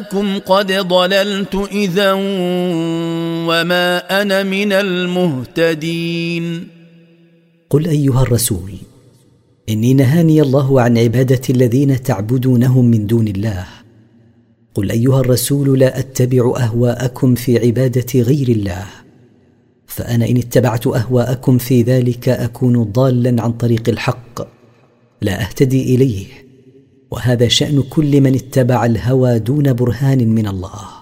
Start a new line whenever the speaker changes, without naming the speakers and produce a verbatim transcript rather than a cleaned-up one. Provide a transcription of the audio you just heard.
كم قد ضللت إذا وما أنا من المهتدين.
قل أيها الرسول إني نهاني الله عن عبادة الذين تعبدونهم من دون الله. قل أيها الرسول لا أتبع أهواءكم في عبادة غير الله، فأنا إن اتبعت أهواءكم في ذلك أكون ضالا عن طريق الحق لا أهتدي إليه، وهذا شأن كل من اتبع الهوى دون برهان من الله.